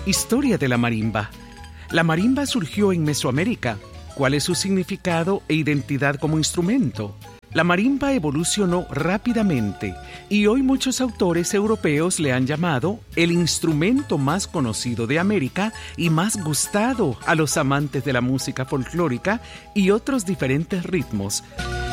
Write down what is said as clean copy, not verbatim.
Historia de la marimba. La marimba surgió en Mesoamérica. ¿Cuál es su significado e identidad como instrumento? La marimba evolucionó rápidamente y hoy muchos autores europeos le han llamado el instrumento más conocido de América y más gustado a los amantes de la música folclórica y otros diferentes ritmos.